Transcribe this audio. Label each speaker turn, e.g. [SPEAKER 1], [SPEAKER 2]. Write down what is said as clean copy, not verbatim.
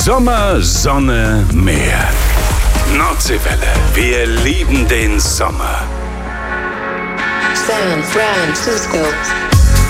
[SPEAKER 1] Sommer, Sonne, Meer. Nordseewelle. Wir lieben den Sommer.
[SPEAKER 2] San Francisco.